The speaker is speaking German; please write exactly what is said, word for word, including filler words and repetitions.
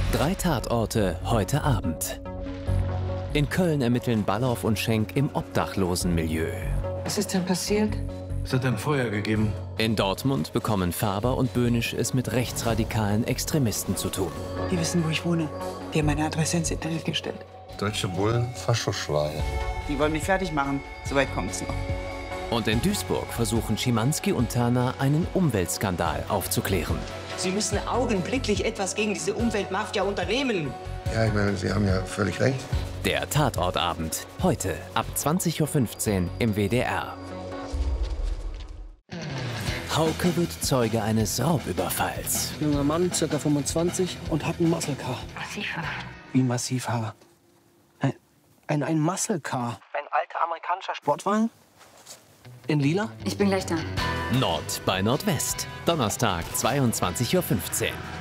Drei Tatorte heute Abend. In Köln ermitteln Ballauf und Schenk im Obdachlosenmilieu. Was ist denn passiert? Es hat ein Feuer gegeben. In Dortmund bekommen Faber und Böhnisch es mit rechtsradikalen Extremisten zu tun. Die wissen, wo ich wohne. Die haben meine Adresse ins Internet gestellt. Deutsche Bullen, Faschoschweine. Die wollen mich fertig machen. Soweit kommt's noch. Und in Duisburg versuchen Schimanski und Turner einen Umweltskandal aufzuklären. Sie müssen augenblicklich etwas gegen diese Umweltmafia unternehmen. Ja, ich meine, Sie haben ja völlig recht. Der Tatortabend. Heute ab zwanzig Uhr fünfzehn im W D R. Hauke wird Zeuge eines Raubüberfalls. Junger Mann, ca. fünfundzwanzig, und hat ein Muscle Car. Massivhaar. Wie Massivhaar? Ein, ein, ein Muscle Car. Ein alter amerikanischer Sportwagen? In lila? Ich bin gleich da. Nord bei Nordwest. Donnerstag, zweiundzwanzig Uhr fünfzehn.